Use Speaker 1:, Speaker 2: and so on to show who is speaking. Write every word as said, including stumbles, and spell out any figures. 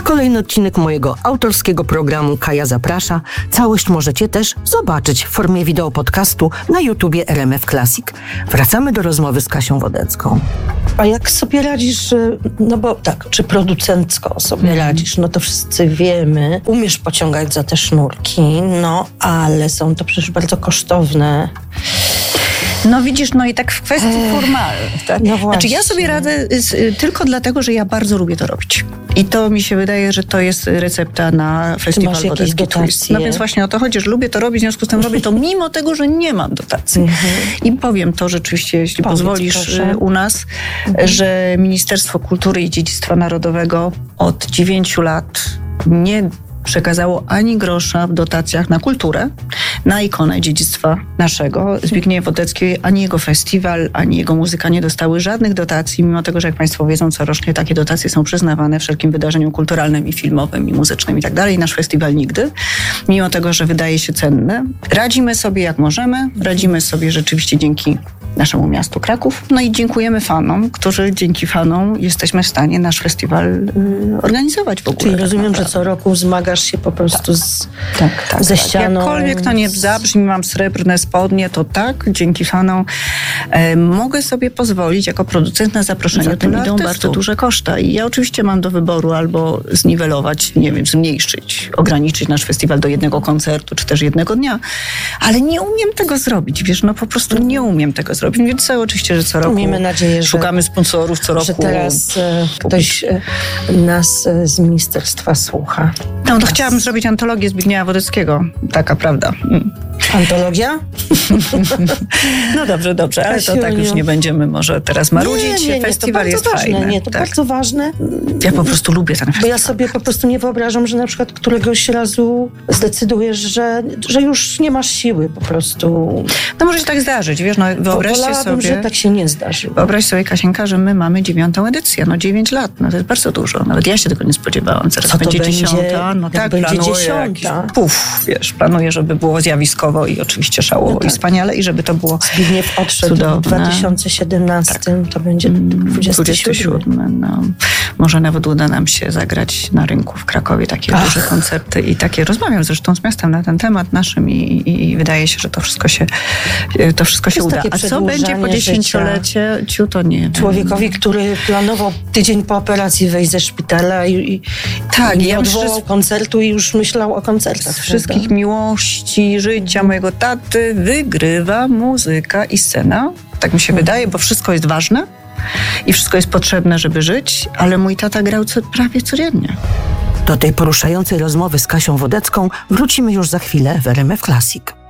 Speaker 1: kolejny odcinek mojego autorskiego programu Kaja Zaprasza. Całość możecie też zobaczyć w formie wideo podcastu na YouTubie R M F Classic. Wracamy do rozmowy z Kasią Wodecką. A jak sobie radzisz, no bo tak, czy producencko sobie mm. radzisz, no to wszyscy wiemy. Umiesz pociągać za te sznurki, no ale są to przecież bardzo kosztowne.
Speaker 2: No widzisz, no i tak w kwestii Ech, formalnych. Tak?
Speaker 1: No właśnie.
Speaker 2: Znaczy ja sobie radzę z, tylko dlatego, że ja bardzo lubię to robić. I to mi się wydaje, że to jest recepta na festiwal Wodecki Twist. No więc właśnie o to chodzi, że lubię to robić, w związku z tym robię to mimo tego, że nie mam dotacji. Mhm. I powiem to rzeczywiście, jeśli Powiedz, pozwolisz, proszę. u nas, mhm. że Ministerstwo Kultury i Dziedzictwa Narodowego od dziewięciu lat nie przekazało ani grosza w dotacjach na kulturę, na ikonę dziedzictwa naszego. Zbigniew Wodecki, ani jego festiwal, ani jego muzyka nie dostały żadnych dotacji, mimo tego, że jak Państwo wiedzą, corocznie takie dotacje są przyznawane wszelkim wydarzeniom kulturalnym i filmowym, i muzycznym i tak dalej. Nasz festiwal nigdy, mimo tego, że wydaje się cenny. Radzimy sobie jak możemy, radzimy sobie rzeczywiście dzięki naszemu miastu Kraków. No i dziękujemy fanom, którzy dzięki fanom jesteśmy w stanie nasz festiwal y, organizować w ogóle.
Speaker 1: Czyli
Speaker 2: tak
Speaker 1: rozumiem,
Speaker 2: naprawdę.
Speaker 1: że co roku zmagasz się po prostu
Speaker 2: tak.
Speaker 1: z,
Speaker 2: tak, tak,
Speaker 1: ze
Speaker 2: tak.
Speaker 1: ścianą.
Speaker 2: Jakkolwiek to nie zabrzmi, mam srebrne spodnie, to tak, dzięki fanom e, mogę sobie pozwolić jako producent na zaproszenie. Za tym idą bardzo duże koszta. I ja oczywiście mam do wyboru albo zniwelować, nie wiem, zmniejszyć, ograniczyć nasz festiwal do jednego koncertu, czy też jednego dnia, ale nie umiem tego zrobić, wiesz, no po prostu nie umiem tego zrobić. Więc oczywiście, że co roku
Speaker 1: Miejmy nadzieję, że,
Speaker 2: szukamy sponsorów co roku.
Speaker 1: Że teraz e, ktoś e, nas e, z ministerstwa słucha.
Speaker 2: No to chciałabym zrobić antologię Zbigniewa Wodeckiego. Taka prawda. Mm.
Speaker 1: Antologia?
Speaker 2: No dobrze, dobrze, ale to tak już nie będziemy może teraz marudzić.
Speaker 1: Nie, nie, nie,
Speaker 2: Festiwal
Speaker 1: to
Speaker 2: jest
Speaker 1: bardzo ważne,
Speaker 2: fajny.
Speaker 1: Nie, to
Speaker 2: tak.
Speaker 1: bardzo ważne.
Speaker 2: Ja po prostu lubię ten festiwal.
Speaker 1: Bo ja sobie po prostu nie wyobrażam, że na przykład któregoś razu zdecydujesz, że, że już nie masz siły po prostu.
Speaker 2: No może się tak zdarzyć, wiesz, no wyobraźcie sobie,
Speaker 1: że tak się nie zdarzyło.
Speaker 2: Wyobraź sobie, Kasieńka, że my mamy dziewiątą edycję, no dziewięć lat, no to jest bardzo dużo. Nawet ja się tego nie spodziewałam. Zaraz
Speaker 1: Co to
Speaker 2: będzie
Speaker 1: będzie,
Speaker 2: dziesiąta, no tak,
Speaker 1: będzie
Speaker 2: planuję
Speaker 1: dziesiąta.
Speaker 2: jakiś, puf, wiesz, planuję, żeby było zjawiskowo i oczywiście szałowo no tak. i wspaniale i żeby to było
Speaker 1: Zbigniew odszedł cudowne. W dwa tysiące siedemnastym, tak. To będzie dwudziesty siódmy.
Speaker 2: No. Może nawet uda nam się zagrać na rynku w Krakowie takie Ach. duże koncerty i takie, rozmawiam zresztą z miastem na ten temat naszym i, i wydaje się, że to wszystko się to wszystko się uda. A co będzie po dziesięcioleciu, to nie wiem.
Speaker 1: Człowiekowi, który planował tydzień po operacji wyjść ze szpitala i, i,
Speaker 2: tak,
Speaker 1: i
Speaker 2: ja
Speaker 1: odwołał
Speaker 2: wszystko,
Speaker 1: koncertu i już myślał o koncertach.
Speaker 2: Z wszystkich prawda? miłości, życia mojego taty wygrywa muzyka i scena. Tak mi się hmm. wydaje, bo wszystko jest ważne i wszystko jest potrzebne, żeby żyć, ale mój tata grał co, prawie codziennie. Do tej poruszającej rozmowy z Kasią Wodecką wrócimy już za chwilę w R M F Classic.